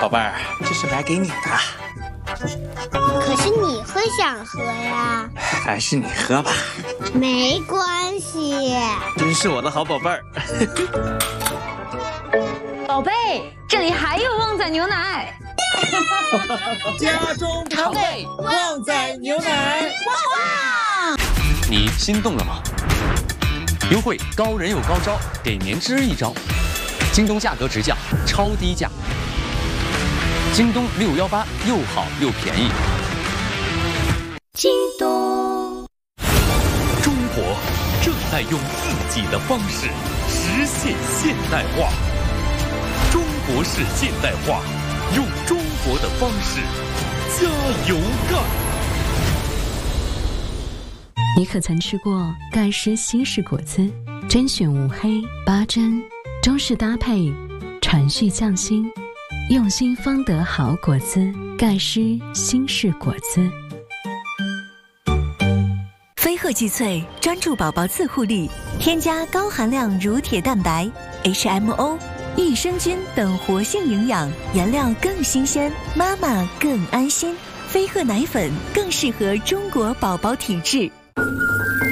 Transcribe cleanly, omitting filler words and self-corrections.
宝贝儿，这是买给你的。 可是你会想喝呀？ 还是你喝吧。 没关系。 真是我的好宝贝儿。 宝贝，这里还有旺仔牛奶。 家中常备旺仔牛奶。 哇！ 你心动了吗？优惠高人有高招，给年之一招。京东价格直降，超低价。京东618又好又便宜。 京东， 中国正在用自己的方式实现现代化。中国式现代化，用中国的方式加油干！ 你可曾吃过盖诗西式果子？甄选无黑8珍，中式搭配，传续匠心，用心方得好果子。盖诗新式果子。 飞鹤聚萃专注宝宝自护力，添加高含量乳铁蛋白、HMO、益生菌等活性营养，原料更新鲜，妈妈更安心。飞鹤奶粉更适合中国宝宝体质。